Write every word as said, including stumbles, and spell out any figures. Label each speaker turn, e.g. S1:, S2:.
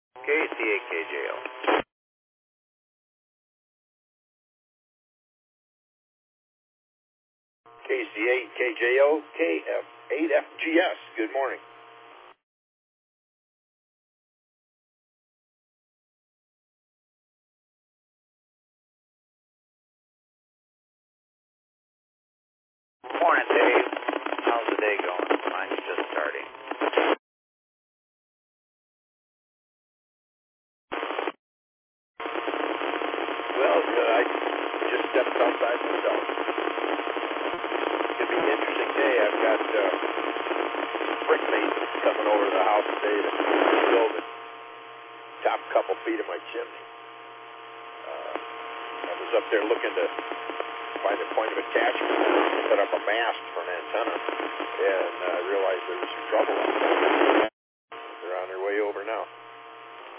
S1: K C eight K J O.
S2: K C eight K J O, K F eight F G S. Good morning.
S1: Morning, Dave. How's the day going? Mine's just starting.
S2: Well, uh, I just stepped outside myself. It's going to be an interesting day. I've got uh, brick masons coming over to the house today to build the top couple feet of my chimney. Uh, I was up there looking to find a point of attachment to set up a mast for an antenna, and I uh, realized there was some trouble out there. They're on their way over now.